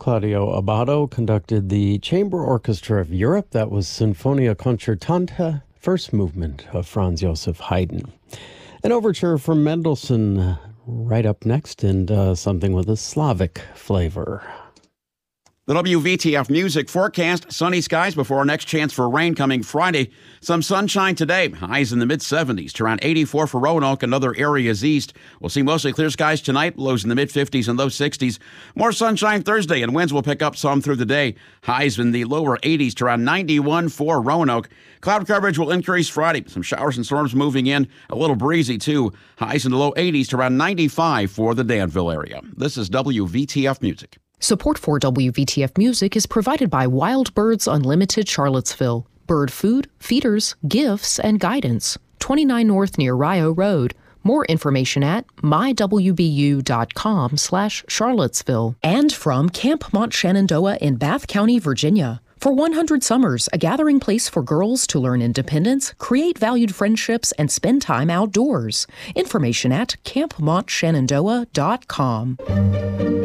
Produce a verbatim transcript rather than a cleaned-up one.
Claudio Abbado conducted the Chamber Orchestra of Europe. That was Sinfonia Concertante, first movement of Franz Joseph Haydn. An overture from Mendelssohn right up next, and uh, something with a Slavic flavor. The W V T F Music forecast, sunny skies before our next chance for rain coming Friday. Some sunshine today, highs in the mid-seventies to around eighty-four for Roanoke and other areas east. We'll see mostly clear skies tonight, lows in the mid-fifties and low sixties. More sunshine Thursday, and winds will pick up some through the day. Highs in the lower eighties to around ninety-one for Roanoke. Cloud coverage will increase Friday. Some showers and storms moving in, a little breezy too. Highs in the low eighties to around ninety-five for the Danville area. This is W V T F Music. Support for W V T F Music is provided by Wild Birds Unlimited Charlottesville. Bird food, feeders, gifts, and guidance. twenty-nine North near Rio Road. More information at mywbu.com slash Charlottesville. And from Camp Mont Shenandoah in Bath County, Virginia. For one hundred Summers, a gathering place for girls to learn independence, create valued friendships, and spend time outdoors. Information at camp mont shenandoah dot com.